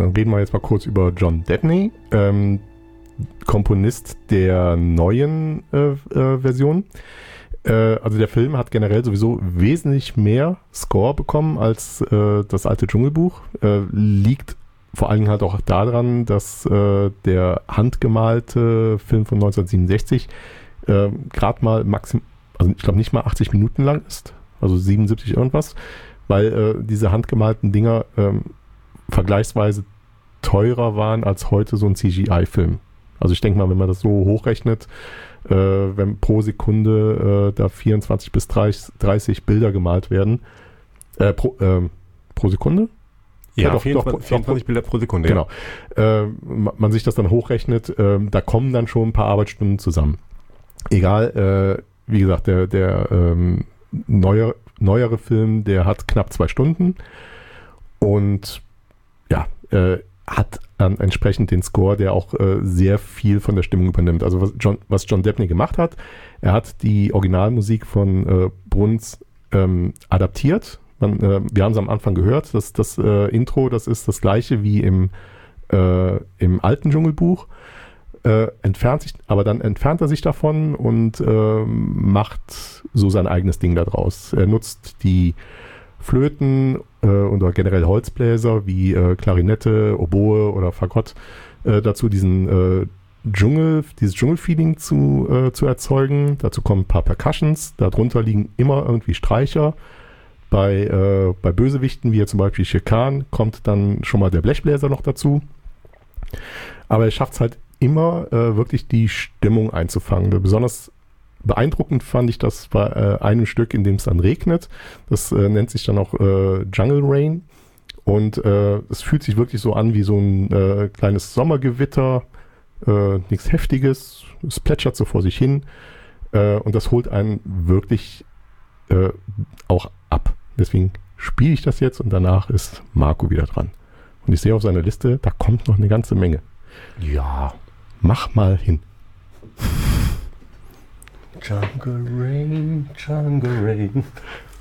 reden wir jetzt mal kurz über John Debney, Komponist der neuen Version. Also der Film hat generell sowieso wesentlich mehr Score bekommen als das alte Dschungelbuch. Liegt vor allen Dingen halt auch daran, dass der handgemalte Film von 1967 gerade mal also ich glaube nicht mal 80 Minuten lang ist, also 77 irgendwas, weil diese handgemalten Dinger vergleichsweise teurer waren als heute so ein CGI-Film. Also ich denke mal, wenn man das so hochrechnet, wenn pro Sekunde da 24 bis 30 Bilder gemalt werden, pro Sekunde? Ja, doch, 24 Bilder pro Sekunde. Genau. Ja. Man sich das dann hochrechnet, da kommen dann schon ein paar Arbeitsstunden zusammen. Egal, wie gesagt, der neuere Film, der hat knapp 2 Stunden und ja, hat dann entsprechend den Score, der auch sehr viel von der Stimmung übernimmt. Also was John Debney gemacht hat, er hat die Originalmusik von Bruns adaptiert. Wir haben es am Anfang gehört, dass das Intro, das ist das gleiche wie im alten Dschungelbuch. Entfernt er sich davon und macht so sein eigenes Ding da draus. Er nutzt die Flöten oder generell Holzbläser wie Klarinette, Oboe oder Fagott dazu dieses Dschungelfeeling zu erzeugen. Dazu kommen ein paar Percussions, darunter liegen immer irgendwie Streicher. Bei Bösewichten, wie zum Beispiel Shere Khan, kommt dann schon mal der Blechbläser noch dazu. Aber er schafft es halt immer wirklich die Stimmung einzufangen. Besonders beeindruckend fand ich das bei einem Stück, in dem es dann regnet. Das nennt sich dann auch Jungle Rain. Und es fühlt sich wirklich so an wie so ein kleines Sommergewitter. Nichts Heftiges. Es plätschert so vor sich hin. Und das holt einen wirklich auch ab. Deswegen spiele ich das jetzt und danach ist Marco wieder dran. Und ich sehe auf seiner Liste, da kommt noch eine ganze Menge. Ja. Mach mal hin. Jungle Rain, Jungle Rain.